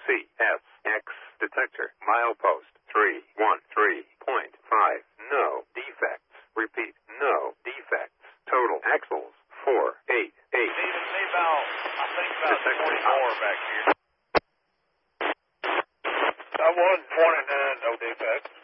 CSX detector. Milepost 313.5. No defects. Repeat, no defects. Total axles 488. See about, I think about 24 back here. I was 29, no defects.